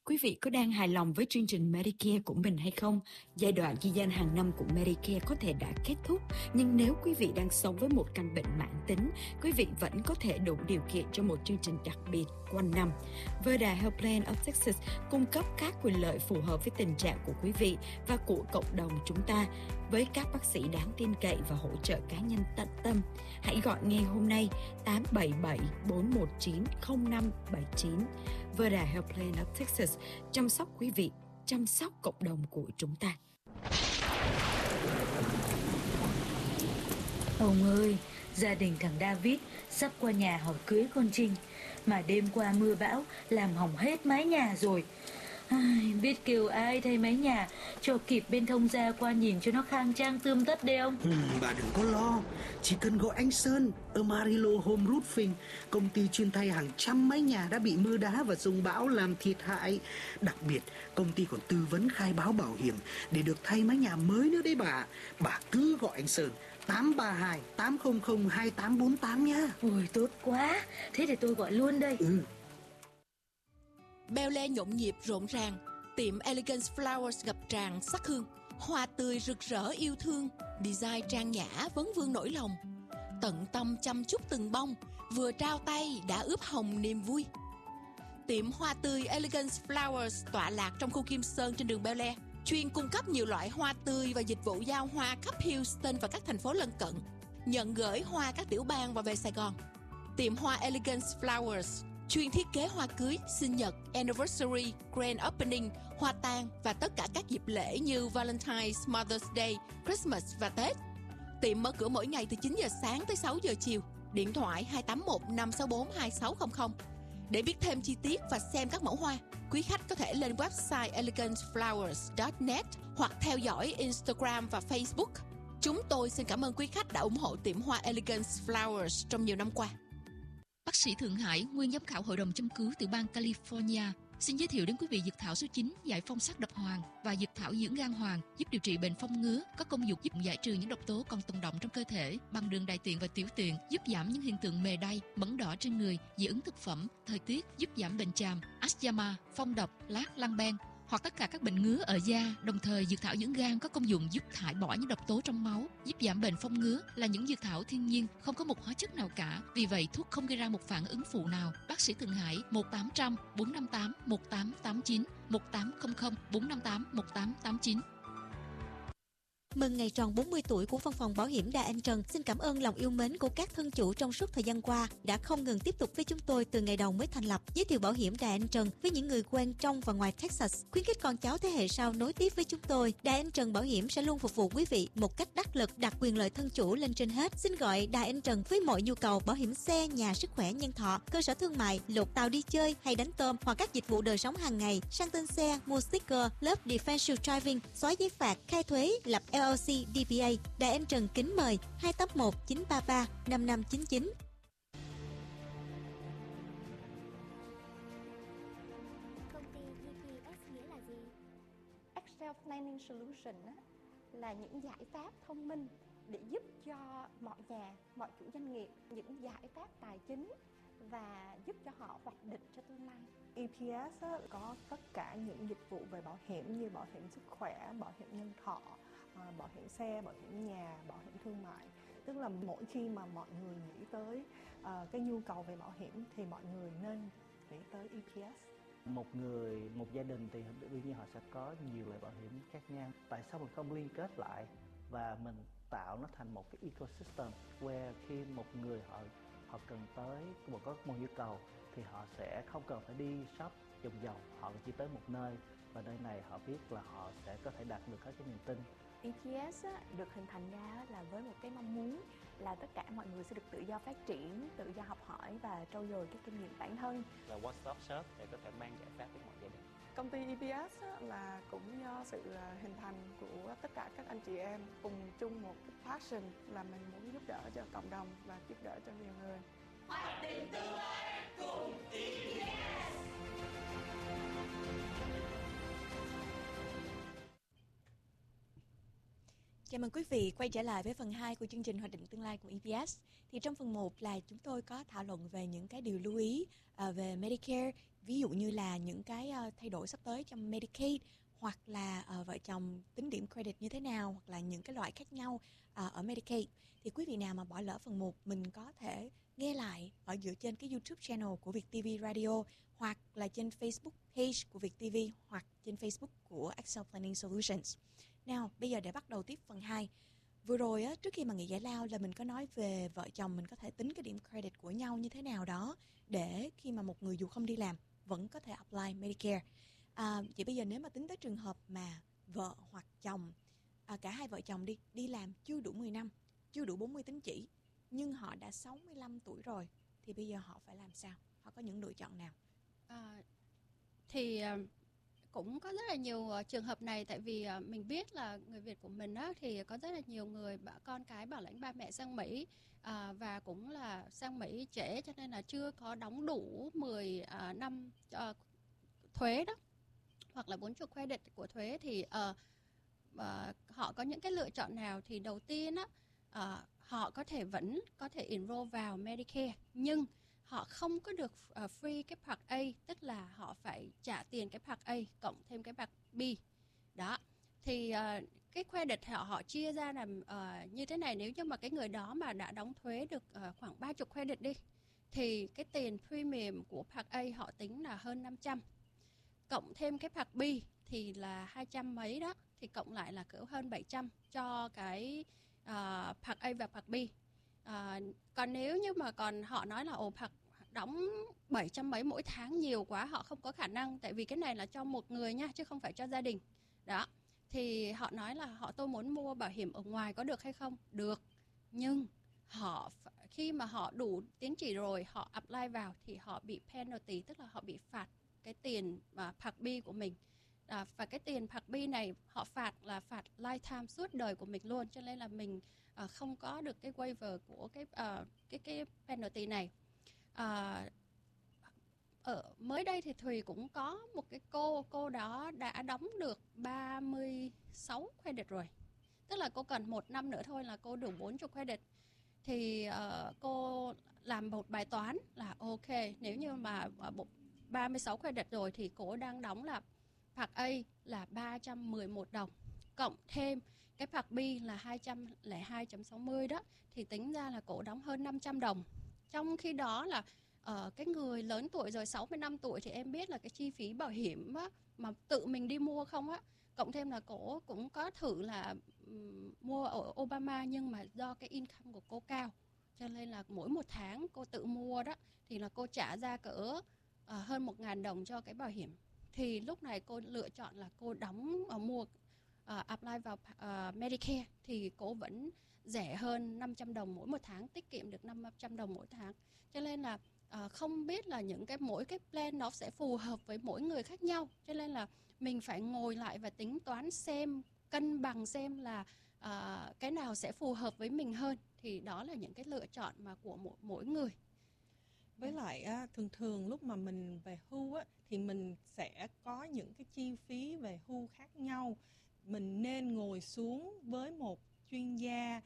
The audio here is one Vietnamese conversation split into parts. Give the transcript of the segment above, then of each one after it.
Quý vị có đang hài lòng với chương trình Medicare của mình hay không? Giai đoạn ghi danh hàng năm của Medicare có thể đã kết thúc, nhưng nếu quý vị đang sống với một căn bệnh mãn tính, quý vị vẫn có thể đủ điều kiện cho một chương trình đặc biệt quanh năm. Verda Health Plan of Texas cung cấp các quyền lợi phù hợp với tình trạng của quý vị và của cộng đồng chúng ta, với các bác sĩ đáng tin cậy và hỗ trợ cá nhân tận tâm. Hãy gọi ngay hôm nay 877-419-0579. Verda Health Plan of Texas, chăm sóc quý vị, chăm sóc cộng đồng của chúng ta. Ông ơi, gia đình thằng David sắp qua nhà hỏi cưới con Trinh, mà đêm qua mưa bão làm hỏng hết mái nhà rồi. Biết kêu ai thay mái nhà cho kịp bên thông gia qua nhìn cho nó khang trang tươm tất đi ông. Bà đừng có lo, chỉ cần gọi anh Sơn ở Marilo Home Roofing, công ty chuyên thay hàng trăm mái nhà đã bị mưa đá và dông bão làm thiệt hại. Đặc biệt, công ty còn tư vấn khai báo bảo hiểm để được thay mái nhà mới nữa đấy bà. Bà cứ gọi anh Sơn 832-800-2848 nhá. Ôi tốt quá, thế để tôi gọi luôn đây. Bel Air nhộn nhịp rộn ràng, tiệm Elegance Flowers ngập tràn sắc hương, hoa tươi rực rỡ yêu thương, design trang nhã vấn vương nỗi lòng, tận tâm chăm chút từng bông, vừa trao tay đã ướp hồng niềm vui. Tiệm hoa tươi Elegance Flowers tọa lạc trong khu Kim Sơn trên đường Bel Air, chuyên cung cấp nhiều loại hoa tươi và dịch vụ giao hoa khắp Houston và các thành phố lân cận, nhận gửi hoa các tiểu bang và về Sài Gòn. Tiệm hoa Elegance Flowers chuyên thiết kế hoa cưới, sinh nhật, anniversary, grand opening, hoa tang và tất cả các dịp lễ như Valentine's, Mother's Day, Christmas và Tết. Tiệm mở cửa mỗi ngày từ 9 giờ sáng tới 6 giờ chiều. Điện thoại 281-564-2600. Để biết thêm chi tiết và xem các mẫu hoa, quý khách có thể lên website eleganceflowers.net hoặc theo dõi Instagram và Facebook. Chúng tôi xin cảm ơn quý khách đã ủng hộ tiệm hoa Elegance Flowers trong nhiều năm qua. Bác sĩ Thượng Hải, nguyên giám khảo hội đồng châm cứu tiểu bang California, xin giới thiệu đến quý vị dược thảo số 9 giải phong sắc độc hoàng và dược thảo dưỡng gan hoàng, giúp điều trị bệnh phong ngứa, có công dụng giúp giải trừ những độc tố còn tồn đọng trong cơ thể bằng đường đại tiện và tiểu tiện, giúp giảm những hiện tượng mề đay, mẩn đỏ trên người, dị ứng thực phẩm, thời tiết, giúp giảm bệnh tràm, asthma, phong độc, lát, lăng ben hoặc tất cả các bệnh ngứa ở da. Đồng thời, dược thảo dưỡng gan có công dụng giúp thải bỏ những độc tố trong máu, giúp giảm bệnh phong ngứa, là những dược thảo thiên nhiên, không có một hóa chất nào cả. Vì vậy, thuốc không gây ra một phản ứng phụ nào. Bác sĩ Thượng Hải 1-800-458-1889, 1-800-458-1889. Mừng ngày tròn 40 tuổi của Văn phòng Bảo hiểm Đà Anh Trần. Xin cảm ơn lòng yêu mến của các thân chủ trong suốt thời gian qua đã không ngừng tiếp tục với chúng tôi từ ngày đầu mới thành lập. Giới thiệu Bảo hiểm Đà Anh Trần với những người quen trong và ngoài Texas, khuyến khích con cháu thế hệ sau nối tiếp với chúng tôi. Đà Anh Trần Bảo hiểm sẽ luôn phục vụ quý vị một cách đắc lực, đặt quyền lợi thân chủ lên trên hết. Xin gọi Đà Anh Trần với mọi nhu cầu bảo hiểm xe, nhà, sức khỏe, nhân thọ, cơ sở thương mại, lột tàu đi chơi hay đánh tôm, hoặc các dịch vụ đời sống hàng ngày, sang tên xe, mua sticker, lớp defensive driving, xóa giấy phạt, khai thuế, lập LLC, DBA. Đài Anh Trần kính mời 281-933-5599. Công ty GPS nghĩa là gì? Excel Planning Solution là những giải pháp thông minh để giúp cho mọi nhà, mọi chủ doanh nghiệp những giải pháp tài chính và giúp cho họ hoạch định cho tương lai. EPS có tất cả những dịch vụ về bảo hiểm như bảo hiểm sức khỏe, bảo hiểm nhân thọ, bảo hiểm xe, bảo hiểm nhà, bảo hiểm thương mại. Tức là mỗi khi mà mọi người nghĩ tới cái nhu cầu về bảo hiểm thì mọi người nên nghĩ tới EPS. Một gia đình thì đương nhiên họ sẽ có nhiều loại bảo hiểm khác nhau. Tại sao mình không liên kết lại và mình tạo nó thành một cái ecosystem where khi một người họ cần tới có một nhu cầu thì họ sẽ không cần phải đi shop vòng, họ chỉ tới một nơi và nơi này họ biết là họ sẽ có thể đạt được hết cái niềm tin. EPS được hình thành ra là với một cái mong muốn là tất cả mọi người sẽ được tự do phát triển, tự do học hỏi và trau dồi cái kinh nghiệm bản thân. Là one stop shop để có thể mang giải pháp đến mọi gia đình. Công ty EPS là cũng do sự hình thành của tất cả các anh chị em cùng chung một cái passion là mình muốn giúp đỡ cho cộng đồng và giúp đỡ cho nhiều người. Hoạch định tương lai cùng EPS. Chào mừng quý vị quay trở lại với phần 2 của chương trình Hoạch định tương lai của EPS. Thì trong phần 1 là chúng tôi có thảo luận về những cái điều lưu ý về Medicare, ví dụ như là những cái thay đổi sắp tới trong Medicaid, hoặc là vợ chồng tính điểm credit như thế nào, hoặc là những cái loại khác nhau ở Medicaid. Thì quý vị nào mà bỏ lỡ phần 1, mình có thể nghe lại ở dựa trên cái YouTube channel của Việt TV Radio, hoặc là trên Facebook page của Việt TV, hoặc trên Facebook của Excel Planning Solutions. Nào, bây giờ để bắt đầu tiếp phần 2. Vừa rồi á, trước khi mà nghỉ giải lao là mình có nói về vợ chồng mình có thể tính cái điểm credit của nhau như thế nào đó, để khi mà một người dù không đi làm vẫn có thể apply Medicare. Vậy bây giờ nếu mà tính tới trường hợp mà vợ hoặc chồng, cả hai vợ chồng đi làm chưa đủ 10 năm, chưa đủ 40 tín chỉ, nhưng họ đã 65 tuổi rồi, thì bây giờ họ phải làm sao? Họ có những lựa chọn nào? Cũng có rất là nhiều trường hợp này, tại vì mình biết là người Việt của mình á, thì có rất là nhiều người con cái bảo lãnh ba mẹ sang Mỹ, và cũng là sang Mỹ trễ, cho nên là chưa có đóng đủ 10 năm thuế đó, hoặc là 40 credit của thuế. Thì họ có những cái lựa chọn nào? Thì đầu tiên á, họ vẫn có thể enroll vào Medicare, nhưng họ không có được free cái Part A, tức là họ phải trả tiền cái Part A cộng thêm cái Part B. Đó. Thì cái credit họ chia ra là như thế này. Nếu như mà cái người đó mà đã đóng thuế được khoảng 30 credit đi, thì cái tiền premium của Part A họ tính là hơn 500. Cộng thêm cái Part B thì là 200 mấy đó, thì cộng lại là cỡ hơn 700 cho cái Part A và Part B. Còn nếu như mà còn họ nói là Part đóng 700 mấy mỗi tháng nhiều quá, họ không có khả năng, tại vì cái này là cho một người nha, chứ không phải cho gia đình. Đó. Thì họ nói là tôi muốn mua bảo hiểm ở ngoài có được hay không? Được. Nhưng khi mà họ đủ tín chỉ rồi, họ apply vào thì họ bị penalty, tức là họ bị phạt cái tiền Part B của mình. Và cái tiền Part B này họ phạt là phạt lifetime, suốt đời của mình luôn, cho nên là mình không có được cái waiver của cái penalty này. Mới đây thì Thùy cũng có một cái cô đó đã đóng được 36 credit rồi, tức là cô cần 1 năm nữa thôi là cô đủ 40 credit. Thì cô làm một bài toán là ok, nếu như mà 36 credit rồi thì cô đang đóng là Part A là 311 đồng, cộng thêm cái Part B là 202.60 đó, thì tính ra là cô đóng hơn 500 đồng. Trong khi đó là cái người lớn tuổi rồi, 65 tuổi thì em biết là cái chi phí bảo hiểm á, mà tự mình đi mua không á, cộng thêm là cô cũng có thử là mua ở Obama, nhưng mà do cái income của cô cao, cho nên là mỗi một tháng cô tự mua đó thì là cô trả ra cỡ hơn 1.000 đồng cho cái bảo hiểm. Thì lúc này cô lựa chọn là cô mua apply vào Medicare, thì cô vẫn rẻ hơn 500 đồng mỗi một tháng, tiết kiệm được 500 đồng mỗi tháng. Cho nên là không biết là mỗi cái plan nó sẽ phù hợp với mỗi người khác nhau, cho nên là mình phải ngồi lại và tính toán xem, cân bằng xem là cái nào sẽ phù hợp với mình hơn. Thì đó là những cái lựa chọn mà của mỗi người. Với lại thường lúc mà mình về hưu á, thì mình sẽ có những cái chi phí về hưu khác nhau. Mình nên ngồi xuống với một chuyên gia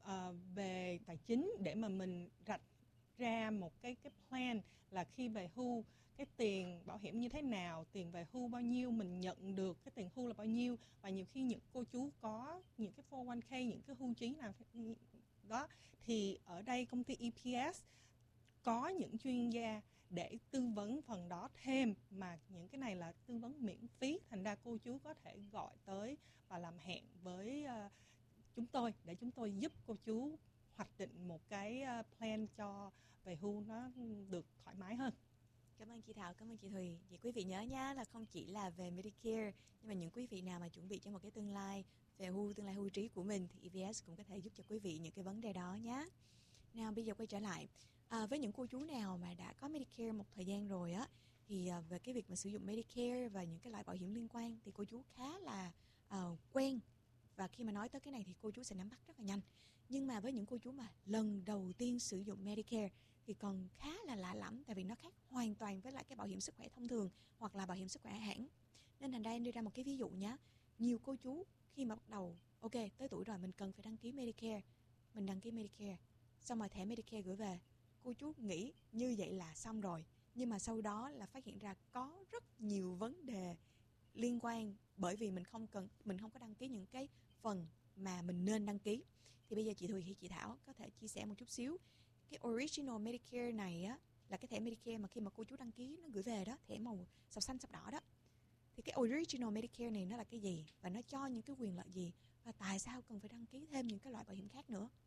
về tài chính để mà mình rạch ra một cái plan là khi về hưu cái tiền bảo hiểm như thế nào, tiền về hưu bao nhiêu, mình nhận được cái tiền hưu là bao nhiêu. Và nhiều khi những cô chú có những cái 401k, những cái hưu trí nào đó, thì ở đây công ty EPS có những chuyên gia để tư vấn phần đó thêm, mà những cái này là tư vấn miễn phí, thành ra cô chú có thể gọi tới và làm hẹn với chúng tôi để chúng tôi giúp cô chú hoạch định một cái plan cho về hưu nó được thoải mái hơn. Cảm ơn chị Thảo, cảm ơn chị Thùy. Vậy quý vị nhớ nhá, là không chỉ là về Medicare, nhưng mà những quý vị nào mà chuẩn bị cho một cái tương lai về tương lai hưu trí của mình, thì EPS cũng có thể giúp cho quý vị những cái vấn đề đó nhé. Nào bây giờ quay trở lại với những cô chú nào mà đã có Medicare một thời gian rồi á, thì về cái việc mà sử dụng Medicare và những cái loại bảo hiểm liên quan thì cô chú khá là quen, và khi mà nói tới cái này thì cô chú sẽ nắm bắt rất là nhanh. Nhưng mà với những cô chú mà lần đầu tiên sử dụng Medicare thì còn khá là lạ lẫm, tại vì nó khác hoàn toàn với lại cái bảo hiểm sức khỏe thông thường hoặc là bảo hiểm sức khỏe hãng. Nên thành ra em đưa ra một cái ví dụ nhé. Nhiều cô chú khi mà bắt đầu ok tới tuổi rồi mình cần phải đăng ký Medicare, mình đăng ký Medicare, xong rồi thẻ Medicare gửi về, cô chú nghĩ như vậy là xong rồi, Nhưng mà sau đó là phát hiện ra có rất nhiều vấn đề liên quan, bởi vì mình không có đăng ký những cái phần mà mình nên đăng ký. Thì bây giờ chị Thùy hay chị Thảo có thể chia sẻ một chút xíu. Cái Original Medicare này á, là cái thẻ Medicare mà khi mà cô chú đăng ký nó gửi về đó, thẻ màu sọc xanh sọc đỏ đó. Thì cái Original Medicare này nó là cái gì, và nó cho những cái quyền lợi gì, và tại sao cần phải đăng ký thêm những cái loại bảo hiểm khác nữa?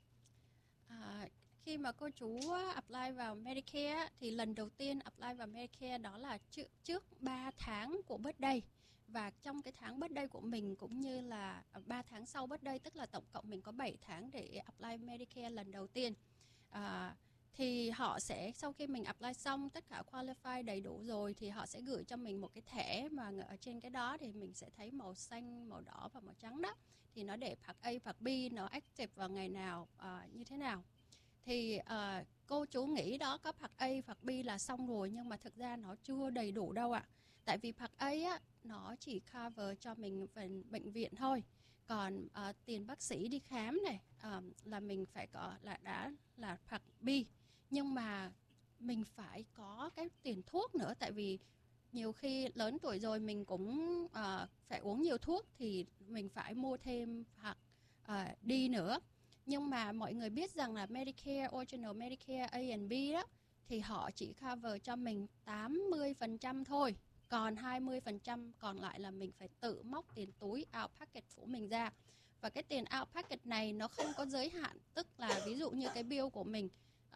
Khi mà cô chú apply vào Medicare thì lần đầu tiên apply vào Medicare đó là trước 3 tháng của birthday. Và trong cái tháng birthday của mình cũng như là 3 tháng sau birthday, tức là tổng cộng mình có 7 tháng để apply Medicare lần đầu tiên. Thì họ sẽ, sau khi mình apply xong tất cả qualify đầy đủ rồi, thì họ sẽ gửi cho mình một cái thẻ mà ở trên cái đó thì mình sẽ thấy màu xanh, màu đỏ và màu trắng đó. Thì nó để Part A, Part B, nó active vào ngày nào, như thế nào. Thì cô chú nghĩ đó có Part A, Part B là xong rồi, nhưng mà thực ra nó chưa đầy đủ đâu ạ. Tại vì Part A á, nó chỉ cover cho mình phần bệnh viện thôi. Còn tiền bác sĩ đi khám này là mình phải có, đã là Part B. Nhưng mà mình phải có cái tiền thuốc nữa, tại vì nhiều khi lớn tuổi rồi mình cũng phải uống nhiều thuốc, thì mình phải mua thêm Part D nữa. Nhưng mà mọi người biết rằng là Medicare, Original Medicare A and B đó, thì họ chỉ cover cho mình 80% thôi. Còn 20% còn lại là mình phải tự móc tiền túi out pocket của mình ra. Và cái tiền out pocket này nó không có giới hạn. Tức là ví dụ như cái bill của mình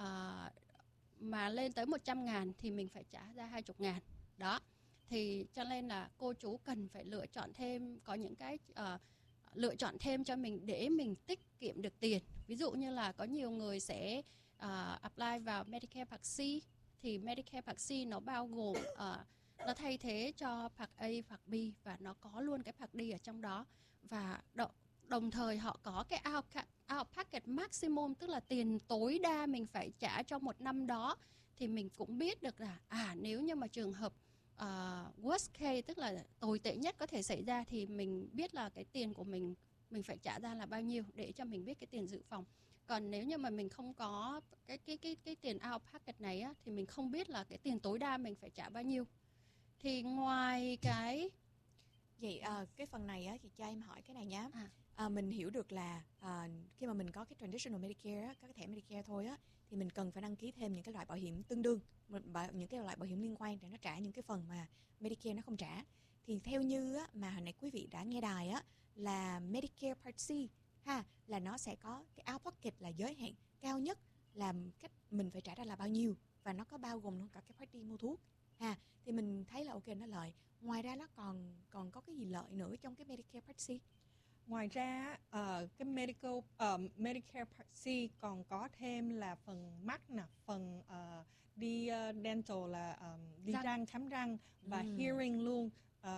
mà lên tới 100.000 thì mình phải trả ra 20.000. Đó. Thì cho nên là cô chú cần phải lựa chọn thêm, có những cái lựa chọn thêm cho mình để mình tiết kiệm được tiền. Ví dụ như là có nhiều người sẽ apply vào Medicare Part C. Thì Medicare Part C nó bao gồm nó thay thế cho Part A, Part B, và nó có luôn cái Part D ở trong đó. Và đồng thời họ có cái out pocket maximum, tức là tiền tối đa mình phải trả cho một năm đó. Thì mình cũng biết được là nếu như mà trường hợp worst case, tức là tồi tệ nhất có thể xảy ra, thì mình biết là cái tiền của mình phải trả ra là bao nhiêu để cho mình biết cái tiền dự phòng. Còn nếu như mà mình không có cái tiền out pocket này á, thì mình không biết là cái tiền tối đa mình phải trả bao nhiêu. Thì ngoài cái vậy cái phần này á, thì cho em hỏi cái này nhé. Mình hiểu được là khi mà mình có cái Traditional Medicare á, cái thẻ Medicare thôi á, thì mình cần phải đăng ký thêm những cái loại bảo hiểm tương đương, những cái loại bảo hiểm liên quan để nó trả những cái phần mà Medicare nó không trả. Thì theo như á, mà hồi nãy quý vị đã nghe đài á, là Medicare Part C là nó sẽ có cái out pocket là giới hạn cao nhất, là cách mình phải trả ra là bao nhiêu, và nó có bao gồm luôn cả cái Part D mua thuốc thì mình thấy là ok, nó lợi. Ngoài ra nó còn có cái gì lợi nữa trong cái Medicare Part C? Ngoài ra cái Medicare Part C còn có thêm là phần mắt nè, phần đi dental là đi răng, khám răng, và hearing luôn,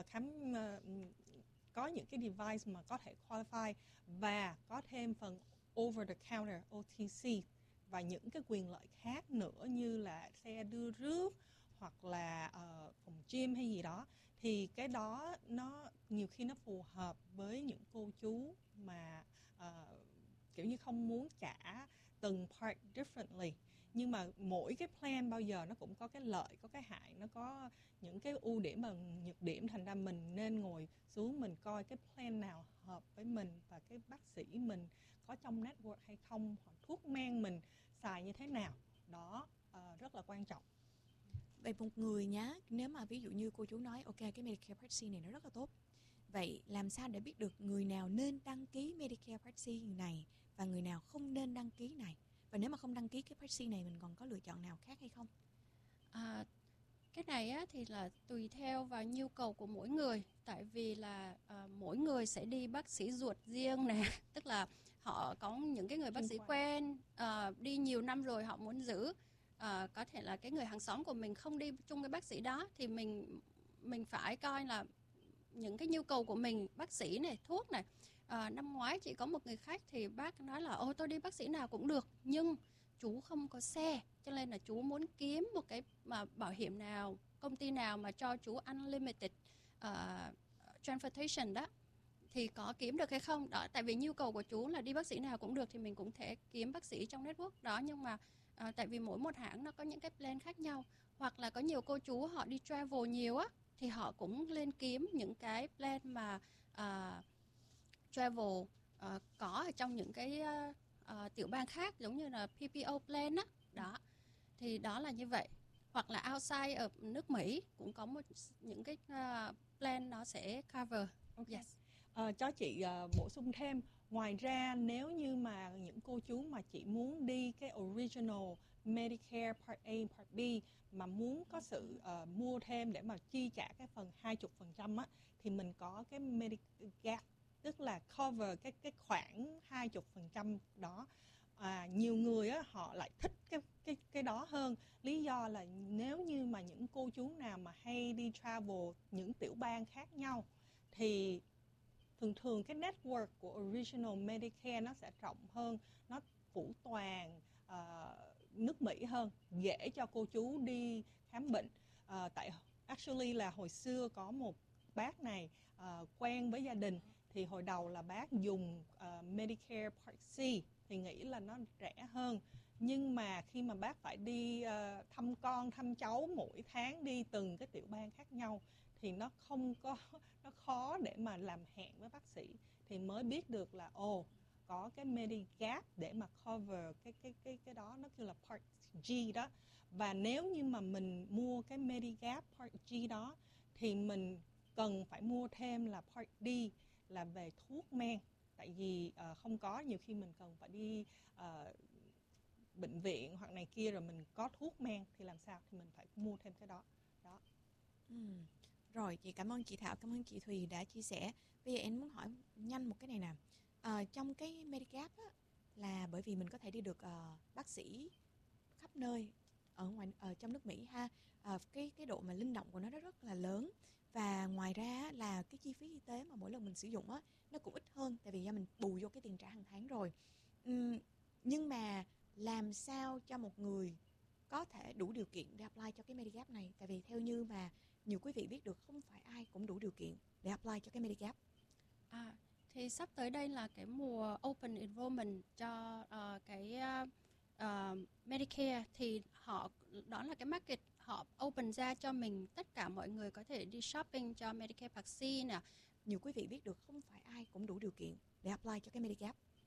có những cái device mà có thể qualify, và có thêm phần over the counter OTC và những cái quyền lợi khác nữa như là xe đưa rước hoặc là phòng gym hay gì đó. Thì cái đó nó nhiều khi nó phù hợp với những cô chú mà kiểu như không muốn trả từng part differently. Nhưng mà mỗi cái plan bao giờ nó cũng có cái lợi, có cái hại, nó có những cái ưu điểm và nhược điểm. Thành ra mình nên ngồi xuống mình coi cái plan nào hợp với mình, và cái bác sĩ mình có trong network hay không, hoặc thuốc men mình xài như thế nào. Đó rất là quan trọng. Vậy một người nhá, nếu mà ví dụ như cô chú nói ok cái Medicare Part C này nó rất là tốt, vậy làm sao để biết được người nào nên đăng ký Medicare Part C này và người nào không nên đăng ký này? Và nếu mà không đăng ký cái Part C này, mình còn có lựa chọn nào khác hay không? Cái này á, thì là tùy theo vào nhu cầu của mỗi người. Tại vì là mỗi người sẽ đi bác sĩ ruột riêng nè. Tức là họ có những cái người bác sĩ quen, đi nhiều năm rồi họ muốn giữ. Có thể là cái người hàng xóm của mình không đi chung với bác sĩ đó, thì mình phải coi là những cái nhu cầu của mình, bác sĩ này, thuốc này. Năm ngoái chỉ có một người khách thì bác nói là tôi đi bác sĩ nào cũng được, nhưng chú không có xe, cho nên là chú muốn kiếm một cái mà bảo hiểm nào, công ty nào mà cho chú unlimited transportation đó, thì có kiếm được hay không đó. Tại vì nhu cầu của chú là đi bác sĩ nào cũng được, thì mình cũng thể kiếm bác sĩ trong network đó. Nhưng mà tại vì mỗi một hãng nó có những cái plan khác nhau, Hoặc là có nhiều cô chú họ đi travel nhiều á, thì họ cũng lên kiếm những cái plan mà travel có ở trong những cái tiểu bang khác, giống như là PPO plan á. Đó, thì đó là như vậy. Hoặc là outside ở nước Mỹ cũng có những cái plan nó sẽ cover. Okay. Yes. Cho chị bổ sung thêm, ngoài ra nếu như mà những cô chú mà chị muốn đi cái original Medicare Part A, Part B mà muốn có sự mua thêm để mà chi trả cái phần 20% á, thì mình có cái Medigap, tức là cover cái khoản 20% đó. Nhiều người á, họ lại thích cái đó hơn. Lý do là nếu như mà những cô chú nào mà hay đi travel những tiểu bang khác nhau thì thường cái network của Original Medicare nó sẽ rộng hơn, nó phủ toàn nước Mỹ hơn, dễ cho cô chú đi khám bệnh. Tại actually là hồi xưa có một bác này quen với gia đình, thì hồi đầu là bác dùng Medicare Part C thì nghĩ là nó rẻ hơn. Nhưng mà khi mà bác phải đi thăm con, thăm cháu, mỗi tháng đi từng cái tiểu bang khác nhau thì nó khó để mà làm hẹn với bác sĩ, thì mới biết được là có cái Medigap để mà cover cái đó, nó kêu là Part G đó. Và nếu như mà mình mua cái Medigap Part G đó thì mình cần phải mua thêm là Part D là về thuốc men, tại vì không có, nhiều khi mình cần phải đi bệnh viện hoặc này kia rồi mình có thuốc men thì làm sao, thì mình phải mua thêm cái đó. Rồi, chị cảm ơn chị Thảo, cảm ơn chị Thùy đã chia sẻ. Bây giờ em muốn hỏi nhanh một cái này nè. Trong cái Medigap á, là bởi vì mình có thể đi được bác sĩ khắp nơi ở trong nước Mỹ ha. Cái độ mà linh động của nó rất là lớn. Và ngoài ra là cái chi phí y tế mà mỗi lần mình sử dụng á, nó cũng ít hơn, tại vì do mình bù vô cái tiền trả hàng tháng rồi. Nhưng mà làm sao cho một người có thể đủ điều kiện để apply cho cái Medigap này? Tại vì theo như mà nhiều quý vị biết được, không phải ai cũng đủ điều kiện để apply cho cái Medigap. Thì sắp tới đây là cái mùa open enrollment cho Medicare, thì họ đó là cái market họ open ra cho mình tất cả mọi người có thể đi shopping cho Medicare Part C nè. Nhiều quý vị biết được không phải ai cũng đủ điều kiện để apply cho cái Medigap. Ừ. Thì sắp tới đây là cái mùa open enrollment cho cái Medicare, thì họ đó là cái market họ open ra cho mình tất cả mọi người có thể đi shopping cho Medicare Part C nè. Nhiều quý vị biết được không phải ai cũng đủ điều kiện để apply cho cái Medigap.